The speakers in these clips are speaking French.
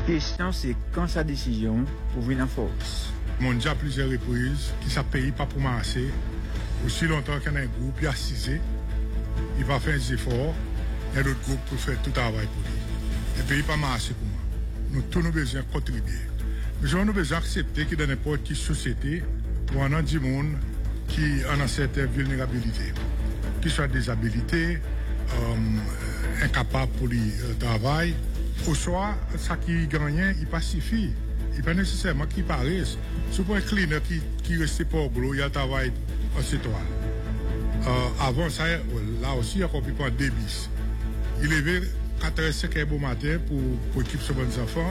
Question c'est quand sa décision pour venir en force. Mon déjà plusieurs reprises qui ça paye pas pour marcher. Aussi longtemps qu'il y a un groupe qui a assisé, il va faire des efforts, il y a d'autres groupes pour faire tout le travail pour lui. Le pays pas marcher pour moi. Nous tous nous besoin de contribuer. Mais nous avons besoin d'accepter que dans n'importe quelle société, pour un du monde qui a une certaine vulnérabilité, qui soit des habilités, incapable pour le travail, au soit, ça qui gagne, il pacifie. Il n'est pas nécessairement qu'il paraisse. Si pour un cleaner qui reste pas au boulot, il y a un travail en citoyen. Avant ça, là aussi, il y a encore plus de bis. Il levait 4h05 au matin pour équiper ses bons enfants.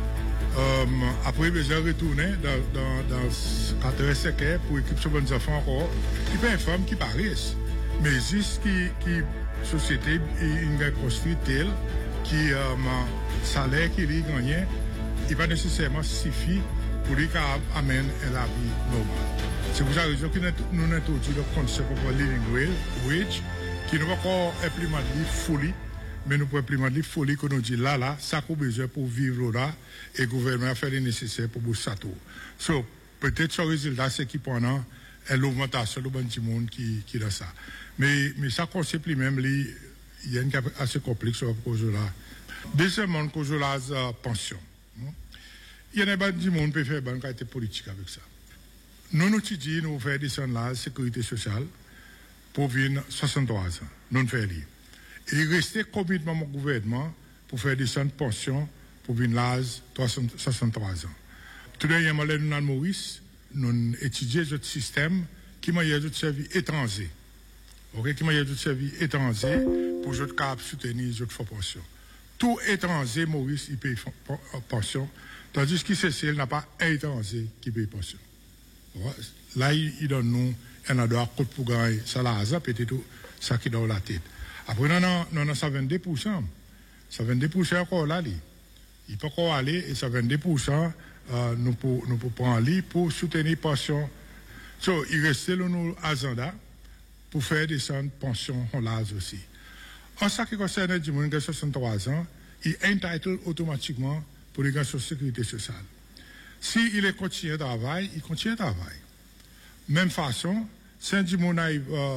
Après, il a retourné dans 4h05 pour équiper ses bons enfants encore. Il peut être femme qui paraisse. Mais juste qui société, il a construit tel qui salaire qu'il a gagné, il va nécessairement suffire pour lui amener la vie normale. C'est pour ça que nous introduisons le concept de living wage, qui ne va pas implémenter folie, mais nous pouvons implémenter folie que nous dit là, ça qu'on a besoin pour vivre là, et le gouvernement a fait le nécessaire pour booster ça tout. So, peut-être ce résultat, c'est qui pendant l'augmentation de bon monde qui a ça. Mais ça concept lui-même, il y a une cas assez complexe sur la cause-là. Deuxièmement, cause-là, pension. Il y a un du monde qui peut faire une qualité politique avec ça. Nous nous disons, nous faisons descendre la sécurité sociale pour venir 63 ans. Nous faisons lire. Et il restait committement mon gouvernement pour faire descendre pension pour venir l'âge 63 ans. Tout dernièrement, nous dans Maurice, nous étudions notre système qui m'a eu de service étranger. OK, qui m'a eu de service étranger pour notre cap soutenir notre pension. Tout étranger, Maurice, il paye pension. Tandis que CCL n'a pas un étranger qui paye pension. Là, il donne nous un adroit pour gagner ça là, peut-être ça qui dans la tête. Après, non, ça 22%. Ça 22% encore là. Il peut encore aller et ça 22%, nous pouvons prendre lui pour soutenir pension. So, il reste nous agenda pour faire descendre pension en l'âge aussi. En ce qui concerne du monde qui a 63 ans, il est entitled automatiquement pour les gars sur la sécurité sociale. S'il est continue de travail, il continue de travail. Même façon, si un du monde a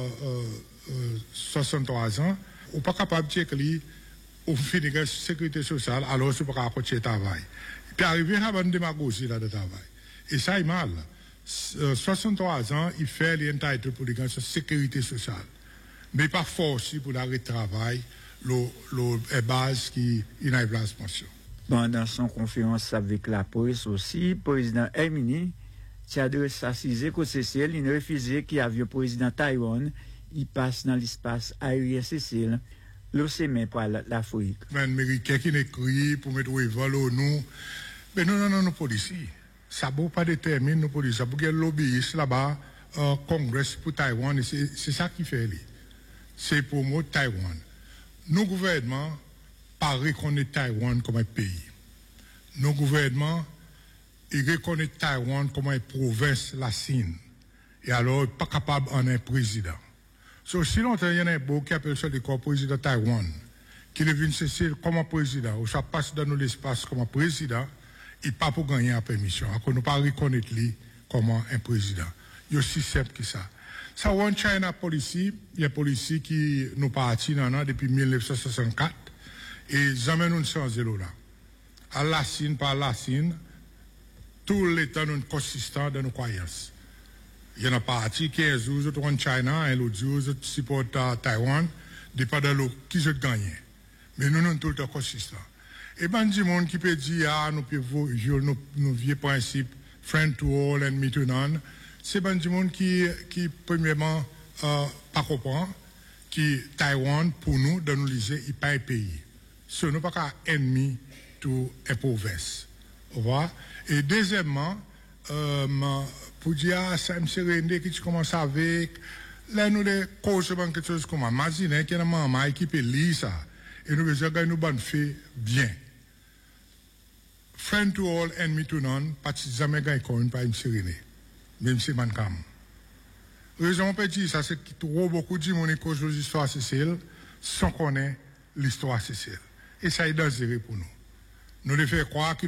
63 ans, on n'est pas capable de dire qu'il finit la sécurité sociale, alors c'est pas continuer de travail. Puis arriver à une démagogie là de travail. Et ça est mal. 63 ans, il fait l'entitled pour les gars sur la sécurité sociale. Mais pas forcé pour l'arrêt de travail, la base qui il a une place pension. Pendant son conférence avec la presse aussi, le président Hermini a adressé à CISE qu'au CCL, il refusait qu'il y avait le président Taïwan, il passe dans l'espace aérien CCL, l'OCM pour l'Afrique. Mais Américain qui écrit pour mettre au vol au nous, mais non, nos policiers. Ça ne peut pas déterminer nos policiers. Ça peut qu'il y ait lobbyiste là-bas, Congrès pour Taïwan, c'est ça qui fait. C'est pour moi Taïwan. Nos gouvernements pas reconnaissent Taïwan comme un pays. Nos gouvernements ils reconnaissent Taïwan comme une province la Chine. Et alors, pas capable en un président. So, si longtemps, il y en a un beau qui appelle ça le président Taïwan, qui est venu cesser comme un président, ou ça passe dans l'espace comme un président, il pas pour gagner la permission. Alors, nous pas reconnaître lui comme un président. Il est aussi simple que ça. Ça, One China Policy, il y a une policy qui nous partit depuis 1964, et jamais nous ne changeons là. À la Chine, par la Chine, tout l'État nous consistant dans nos croyances. Il y en a parti 15 jours, One China, et l'autre jour, supporte Taïwan, dépendant de qui je gagne. Mais nous, nous, tout le temps consistants. Et ben, du monde qui peut dire, nous pouvons nos vieux principes, friend to all and me to none, c'est ben du monde qui premièrement, pas comprend, qui Taïwan, pour nous, dans nous liser, il pas un pays. Ce n'est pas qu'un ennemi to une province. Au revoir. Et deuxièmement, pour dire, ça me serait qui tu commences avec, là, nous, les causes, quelque chose comme ça. Imaginez qu'il y a un maman qui peut lire ça. Et nous, nous, bonne fait bien. Friend to all, enemy to none, pas jamais gagné comme une, pas une sérénité. Même si man kam. Raison on peut dire ça, c'est que trop beaucoup de monde cause de l'histoire Cécile, sans connaître l'histoire Cécile. Et ça est dangereux pour nous. Nous devons faire croire que